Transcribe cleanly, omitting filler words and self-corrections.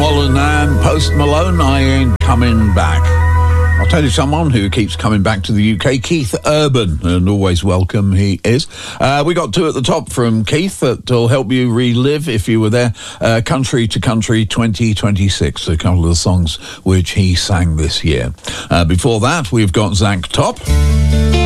Wallen and Post Malone, I Ain't Coming Back. I'll tell you someone who keeps coming back to the UK, Keith Urban, and always welcome he is. We got two at the top from Keith that will help you relive, if you were there, Country to Country 2026, a couple of the songs which he sang this year. Before that, we've got Zach Top.